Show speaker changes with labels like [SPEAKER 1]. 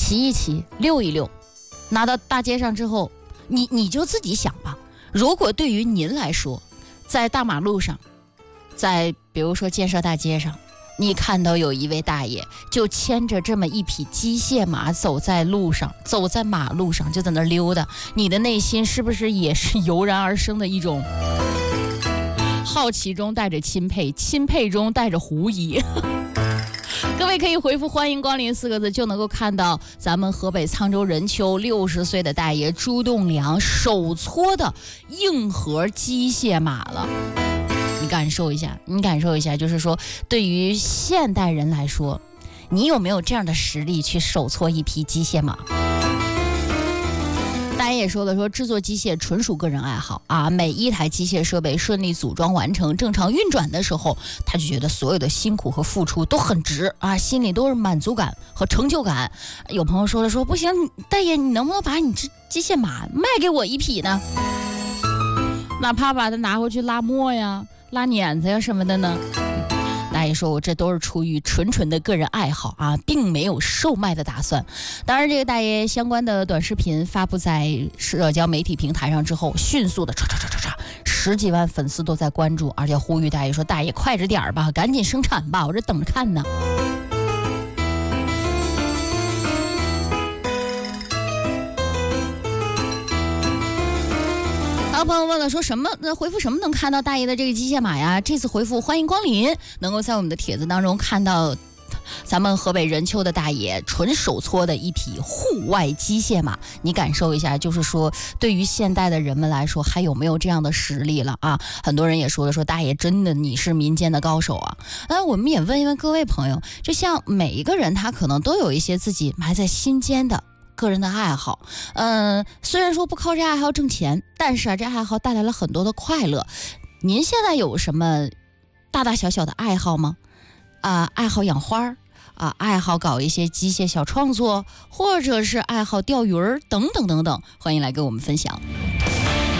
[SPEAKER 1] 骑一骑，溜一溜，拿到大街上之后，你就自己想吧。如果对于您来说，在大马路上，在比如说建设大街上，你看到有一位大爷就牵着这么一匹机械马走在路上，走在马路上，就在那溜达，你的内心是不是也是油然而生的一种好奇中带着钦佩，钦佩中带着狐疑？各位可以回复欢迎光临4个字，就能够看到咱们河北沧州任丘60岁的大爷朱栋梁手搓的硬核机械马了。你感受一下，就是说对于现代人来说，你有没有这样的实力去手搓一匹机械马？大爷也说了，说制作机械纯属个人爱好啊，每一台机械设备顺利组装完成、正常运转的时候，他就觉得所有的辛苦和付出都很值啊，心里都是满足感和成就感。有朋友说了，说不行，大爷你能不能把你这机械马卖给我一匹呢？哪怕把它拿回去拉磨呀、拉碾子呀什么的呢？大爷说，我这都是出于纯纯的个人爱好啊，并没有售卖的打算。当然，这个大爷相关的短视频发布在社交媒体平台上之后，迅速的10几万粉丝都在关注，而且呼吁大爷说，大爷快着点吧，赶紧生产吧，我这等着看呢。还有朋友问了，说什么回复什么能看到大爷的这个机械马呀？这次回复欢迎光临，能够在我们的帖子当中看到咱们河北任丘的大爷纯手搓的一匹户外机械马，你感受一下，就是说对于现代的人们来说，还有没有这样的实力了啊？很多人也说了，说大爷真的你是民间的高手啊。我们也问一问各位朋友，就像每一个人他可能都有一些自己埋在心间的个人的爱好，虽然说不靠这爱好挣钱，但是这爱好带来了很多的快乐。您现在有什么大大小小的爱好吗？爱好养花爱好搞一些机械小创作，或者是爱好钓鱼等等等等，欢迎来跟我们分享。